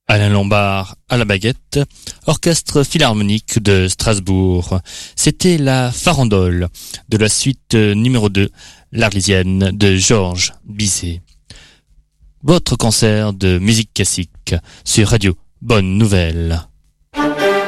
Alain Lombard à la baguette, orchestre philharmonique de Strasbourg. C'était la farandole de la suite numéro 2, l'Arlésienne de Georges Bizet. Votre concert de musique classique sur Radio Bonne Nouvelle.